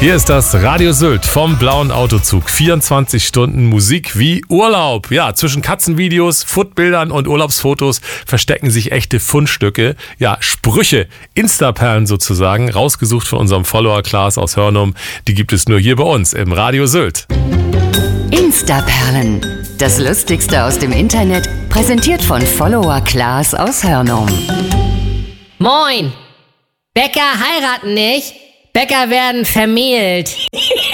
Hier ist das Radio Sylt vom Blauen Autozug. 24 Stunden Musik wie Urlaub. Ja, zwischen Katzenvideos, Foodbildern und Urlaubsfotos verstecken sich echte Fundstücke. Ja, Sprüche, Instaperlen sozusagen, rausgesucht von unserem Follower Klaas aus Hörnum. Die gibt es nur hier bei uns im Radio Sylt. Instaperlen. Das Lustigste aus dem Internet, präsentiert von Follower Klaas aus Hörnum. Moin! Bäcker heiraten nicht, Bäcker werden vermählt.